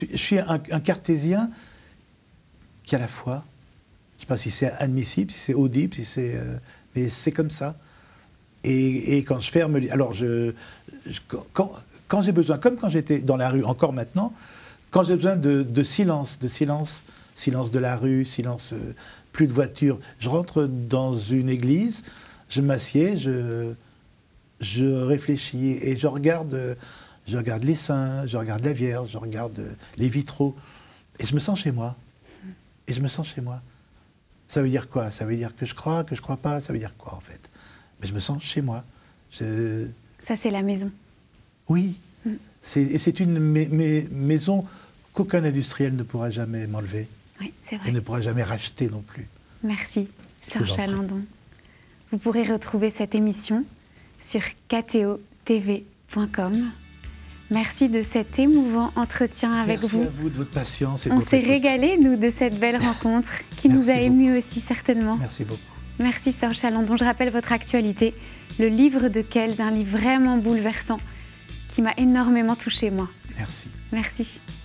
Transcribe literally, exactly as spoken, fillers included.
Je suis un, un cartésien qui, à la fois, je ne sais pas si c'est admissible, si c'est audible, si c'est, euh, mais c'est comme ça. Et, et quand je ferme, alors je, je quand, quand j'ai besoin, comme quand j'étais dans la rue, encore maintenant, quand j'ai besoin de, de silence, de silence, silence de la rue, silence, euh, plus de voitures, je rentre dans une église, je m'assieds, je, je réfléchis et je regarde, je regarde les saints, je regarde la Vierge, je regarde les vitraux, et je me sens chez moi. Et je me sens chez moi. Ça veut dire quoi? Ça veut dire que je crois, que je crois pas, ça veut dire quoi en fait? Mais je me sens chez moi. Je... Ça, c'est la maison. Oui. Mm. C'est, et c'est une ma- ma- maison qu'aucun industriel ne pourra jamais m'enlever. Oui, c'est vrai. Et ne pourra jamais racheter non plus. Merci, Je vous Serge en prie. Chalandon. Vous pourrez retrouver cette émission sur k t o t v point com. Merci de cet émouvant entretien avec Merci vous. à vous de votre patience et de On votre s'est écoute. régalés, nous, de cette belle rencontre qui nous Merci a beaucoup. émus aussi, certainement. Merci beaucoup. Merci, Serge Chalandon. Je rappelle votre actualité, le livre de Kelz, un livre vraiment bouleversant qui m'a énormément touchée, moi. Merci. Merci.